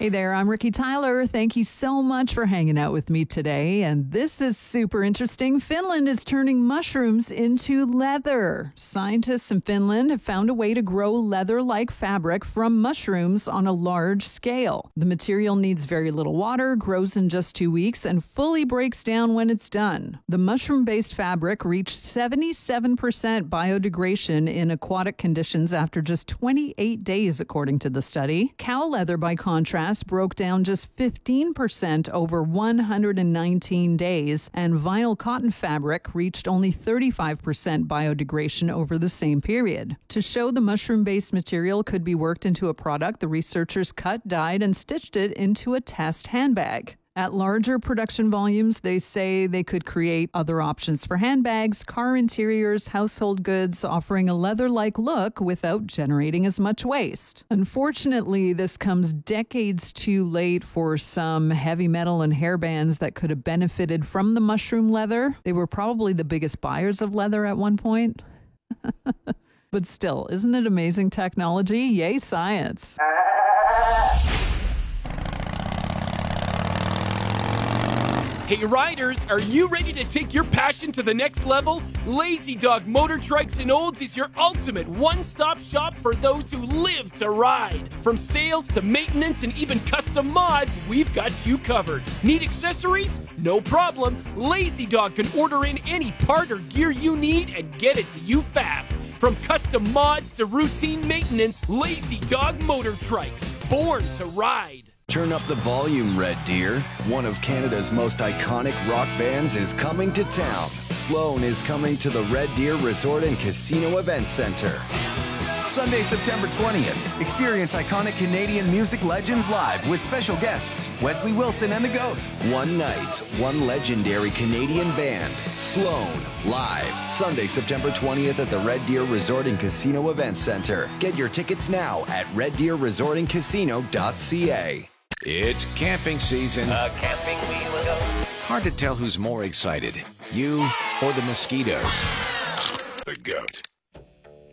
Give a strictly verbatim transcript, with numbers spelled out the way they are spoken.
Hey there, I'm Ricky Tyler. Thank you so much for hanging out with me today. And this is super interesting. Finland is turning mushrooms into leather. Scientists in Finland have found a way to grow leather-like fabric from mushrooms on a large scale. The material needs very little water, grows in just two weeks, and fully breaks down when it's done. The mushroom-based fabric reached seventy-seven percent biodegradation in aquatic conditions after just twenty-eight days, according to the study. Cow leather, by contrast, broke down just fifteen percent over one hundred nineteen days, and vinyl cotton fabric reached only thirty-five percent biodegradation over the same period. To show the mushroom-based material could be worked into a product, the researchers cut, dyed, and stitched it into a test handbag. At larger production volumes, they say they could create other options for handbags, car interiors, household goods, offering a leather-like look without generating as much waste. Unfortunately, this comes decades too late for some heavy metal and hair bands that could have benefited from the mushroom leather. They were probably the biggest buyers of leather at one point. But still, isn't it amazing technology? Yay, science. Hey riders, are you ready to take your passion to the next level? Lazy Dog Motor Trikes and Olds is your ultimate one-stop shop for those who live to ride. From sales to maintenance and even custom mods, we've got you covered. Need accessories? No problem. Lazy Dog can order in any part or gear you need and get it to you fast. From custom mods to routine maintenance, Lazy Dog Motor Trikes, born to ride. Turn up the volume, Red Deer. One of Canada's most iconic rock bands is coming to town. Sloan is coming to the Red Deer Resort and Casino Event Center. Sunday, September twentieth. Experience iconic Canadian music legends live with special guests Wesley Wilson and the Ghosts. One night, one legendary Canadian band. Sloan, live. Sunday, September twentieth at the Red Deer Resort and Casino Event Center. Get your tickets now at red deer resort and casino dot c a. It's camping season. Uh, camping we will go. Hard to tell who's more excited, you or the mosquitoes. The goat.